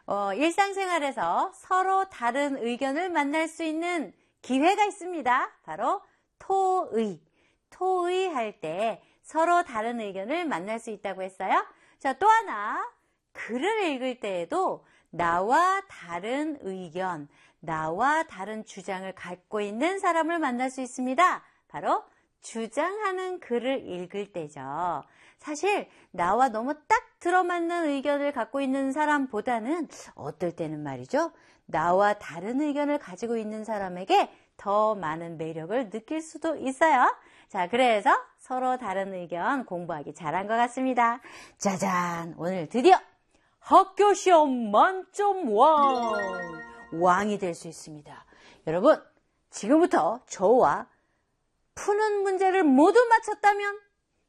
일상생활에서 서로 다른 의견을 만날 수 있는 기회가 있습니다. 바로 토의. 토의할 때 서로 다른 의견을 만날 수 있다고 했어요. 자, 또 하나. 글을 읽을 때에도 나와 다른 의견, 나와 다른 주장을 갖고 있는 사람을 만날 수 있습니다. 바로 주장하는 글을 읽을 때죠. 사실 나와 너무 딱 들어맞는 의견을 갖고 있는 사람보다는 어떨 때는 말이죠. 나와 다른 의견을 가지고 있는 사람에게 더 많은 매력을 느낄 수도 있어요. 자, 그래서 서로 다른 의견 공부하기 잘한 것 같습니다. 짜잔! 오늘 드디어 학교 시험 만점 왕이 될 수 있습니다. 여러분, 지금부터 저와 푸는 문제를 모두 맞췄다면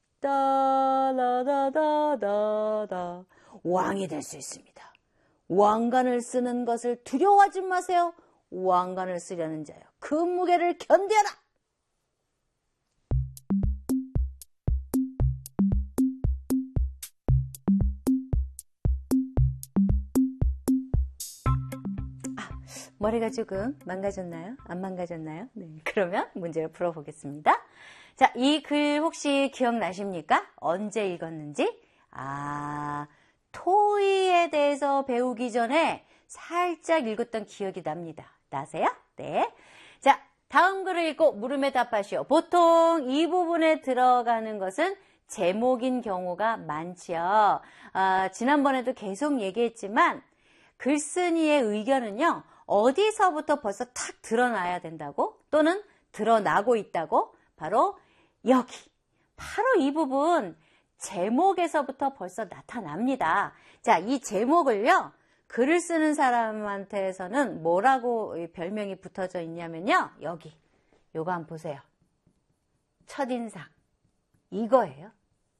따라다다다다 왕이 될 수 있습니다. 왕관을 쓰는 것을 두려워하지 마세요. 왕관을 쓰려는 자여, 그 무게를 견뎌라. 머리가 조금 망가졌나요? 안 망가졌나요? 네, 그러면 문제를 풀어보겠습니다. 자, 이 글 혹시 기억나십니까? 언제 읽었는지? 토의에 대해서 배우기 전에 살짝 읽었던 기억이 납니다. 나세요? 네. 자, 다음 글을 읽고 물음에 답하시오. 보통 이 부분에 들어가는 것은 제목인 경우가 많지요. 지난번에도 계속 얘기했지만 글쓴이의 의견은요, 어디서부터 벌써 탁 드러나야 된다고? 또는 드러나고 있다고? 바로 여기. 바로 이 부분 제목에서부터 벌써 나타납니다. 자, 이 제목을요, 글을 쓰는 사람한테서는 뭐라고 별명이 붙어져 있냐면요, 여기. 요거 한번 보세요. 첫인상. 이거예요.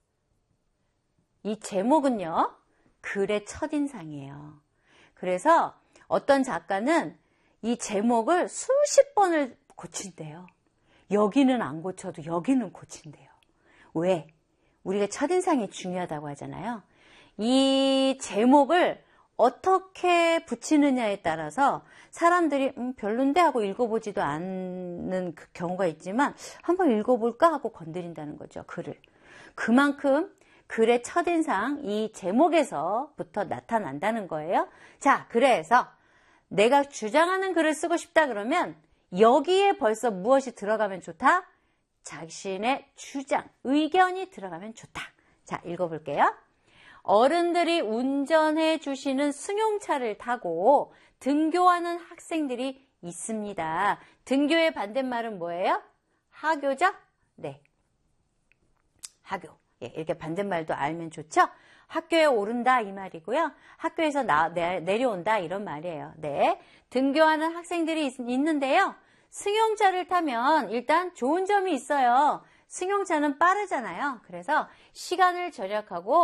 이 제목은요, 글의 첫인상이에요. 그래서 어떤 작가는 이 제목을 수십 번을 고친대요. 여기는 안 고쳐도 여기는 고친대요. 왜? 우리가 첫인상이 중요하다고 하잖아요. 이 제목을 어떻게 붙이느냐에 따라서 사람들이 별론데 하고 읽어보지도 않는 그 경우가 있지만 한번 읽어볼까 하고 건드린다는 거죠, 글을. 그만큼 글의 첫인상, 이 제목에서부터 나타난다는 거예요. 자, 그래서 내가 주장하는 글을 쓰고 싶다 그러면 여기에 벌써 무엇이 들어가면 좋다? 자신의 주장, 의견이 들어가면 좋다. 자, 읽어볼게요. 어른들이 운전해 주시는 승용차를 타고 등교하는 학생들이 있습니다. 등교의 반대말은 뭐예요? 하교죠? 네. 하교. 예, 이렇게 반대말도 알면 좋죠? 학교에 오른다 이 말이고요. 학교에서 내려온다 이런 말이에요. 네, 등교하는 학생들이 있는데요. 승용차를 타면 일단 좋은 점이 있어요. 승용차는 빠르잖아요. 그래서 시간을 절약하고